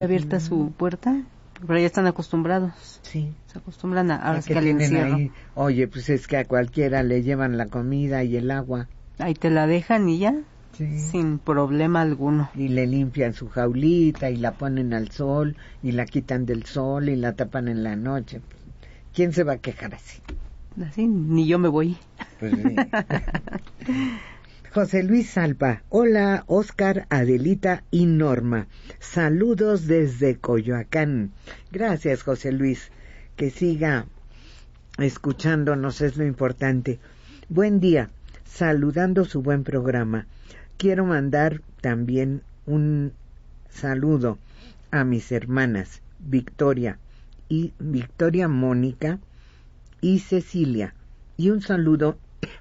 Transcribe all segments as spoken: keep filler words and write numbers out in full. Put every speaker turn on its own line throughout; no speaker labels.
abierta mm. su puerta, pero ya están acostumbrados.
Sí.
Se acostumbran a, a,
a que
al encierro.
Ahí, oye, pues es que a cualquiera le llevan la comida y el agua.
Ahí te la dejan y ya, sí. Sin problema alguno.
Y le limpian su jaulita y la ponen al sol y la quitan del sol y la tapan en la noche. ¿Quién se va a quejar así?
Así, ni yo me voy.
Pues sí. José Luis Salpa, hola Oscar, Adelita y Norma, saludos desde Coyoacán. Gracias José Luis, que siga escuchándonos, es lo importante. Buen día, saludando su buen programa. Quiero mandar también un saludo a mis hermanas Victoria y Victoria Mónica y Cecilia, y un saludo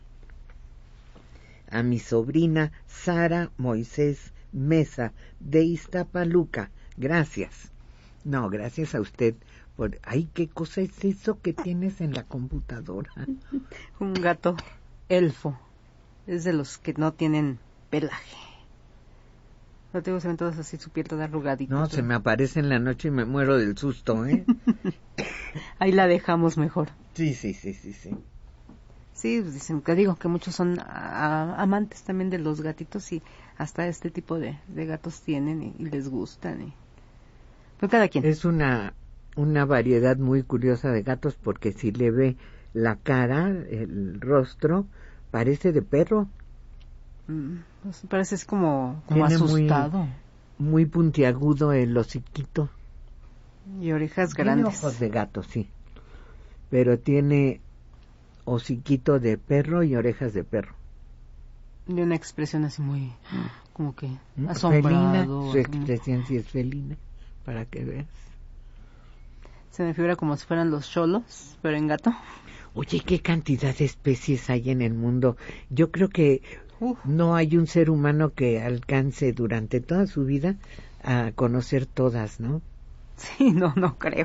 a mi sobrina Sara Moisés Mesa de Iztapaluca. Gracias. No, gracias a usted por... Ay, ¿qué cosa es eso que tienes en la computadora?
Un gato elfo. Es de los que no tienen pelaje. No tengo, se ven todas así, su piel toda arrugadita.
No, se me aparece en la noche y me muero del susto, ¿eh?
Ahí la dejamos mejor.
Sí, sí, sí, sí, sí.
Sí, pues dicen que digo que muchos son a, a, amantes también de los gatitos y hasta este tipo de, de gatos tienen y, y les gustan. Y... Pues cada quien.
Es una, una variedad muy curiosa de gatos porque si le ve la cara, el rostro, parece de perro.
Mm, pues parece es como, como asustado.
Muy, muy puntiagudo el hociquito.
Y orejas
tiene
grandes.
Ojos de gato, sí. Pero tiene... hociquito de perro y orejas de perro.
Y una expresión así muy, como que asombrado.
Felina, su expresión sí es felina, para que veas.
Se me figura como si fueran los cholos, pero en gato.
Oye, qué cantidad de especies hay en el mundo. Yo creo que uh. no hay un ser humano que alcance durante toda su vida a conocer todas, ¿no?
Sí, no, no creo.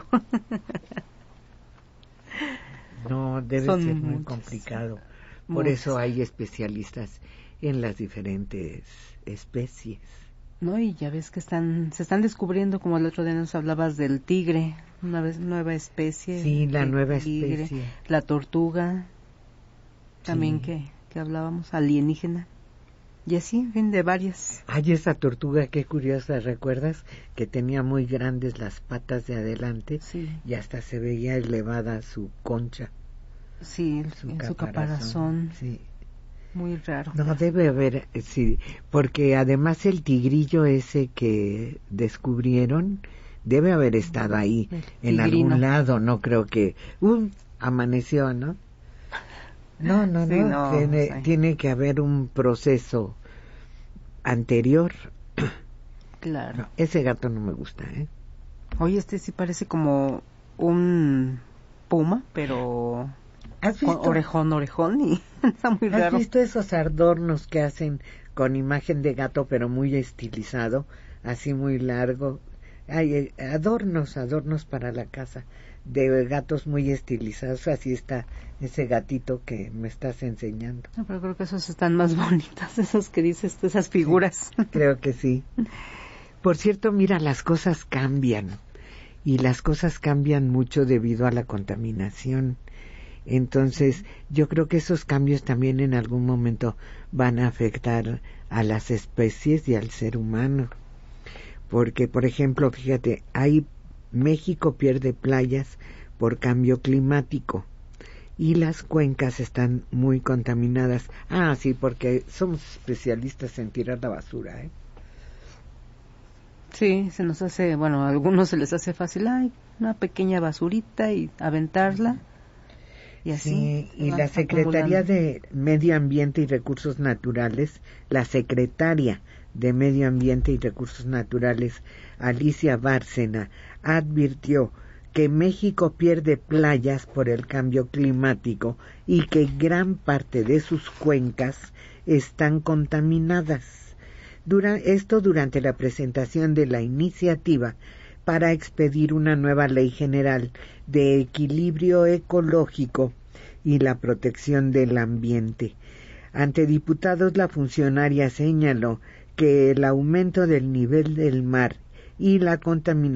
No, debe
Son
ser muy
muchas,
complicado. Por
muchas.
eso hay especialistas en las diferentes especies.
No, y ya ves que están, se están descubriendo, como el otro día nos hablabas del tigre, una vez, nueva especie.
Sí, la nueva
tigre,
especie.
La tortuga, también
sí.
que, que hablábamos, alienígena. Y así, en fin, de varias.
Ay, esa tortuga, qué curiosa, ¿recuerdas? Que tenía muy grandes las patas de adelante
sí.
y hasta se veía elevada su concha.
Sí, su en caparazón. su caparazón.
Sí.
Muy raro.
No, debe haber, sí, porque además el tigrillo ese que descubrieron debe haber estado ahí, en algún lado, no creo que... Uh, amaneció, ¿no? No, no,
sí,
no,
no
tiene,
sí.
tiene que haber un proceso anterior.
Claro.
No, ese gato no me gusta, ¿eh?
Oye, este sí parece como un puma, pero
¿Has visto?
orejón, orejón y está muy
¿Has
raro.
¿Has visto esos adornos que hacen con imagen de gato pero muy estilizado, así muy largo? Hay adornos, adornos para la casa de gatos muy estilizados, así está ese gatito que me estás enseñando.
No, pero creo que esos están más bonitos, esos que dices, esas figuras.
Sí, creo que sí. Por cierto, mira, las cosas cambian y las cosas cambian mucho debido a la contaminación. Entonces, yo creo que esos cambios también en algún momento van a afectar a las especies y al ser humano. Porque, por ejemplo, fíjate, hay México pierde playas por cambio climático y las cuencas están muy contaminadas. Ah, sí, porque somos especialistas en tirar la basura, ¿eh?
Sí, se nos hace, bueno, a algunos se les hace fácil, ay, una pequeña basurita y aventarla. Y así.
Sí, y la Secretaría de Medio Ambiente y Recursos Naturales, la secretaria de Medio Ambiente y Recursos Naturales, Alicia Bárcena, advirtió que México pierde playas por el cambio climático y que gran parte de sus cuencas están contaminadas. Dura, esto durante la presentación de la iniciativa para expedir una nueva ley general de equilibrio ecológico y la protección del ambiente. Ante diputados, la funcionaria señaló que el aumento del nivel del mar y la contaminación